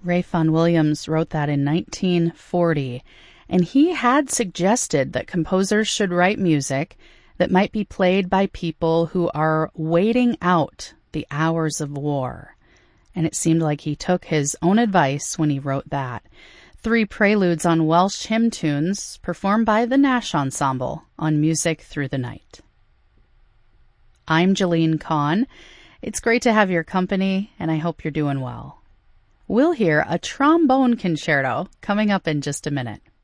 Ralph Vaughan Williams wrote that in 1940, and he had suggested that composers should write music that might be played by people who are waiting out the hours of war. And it seemed like he took his own advice when he wrote that. 3 preludes on Welsh hymn tunes performed by the Nash Ensemble on Music Through the Night. I'm Jolene Kahn. It's great to have your company, and I hope you're doing well. We'll hear a trombone concerto coming up in just a minute.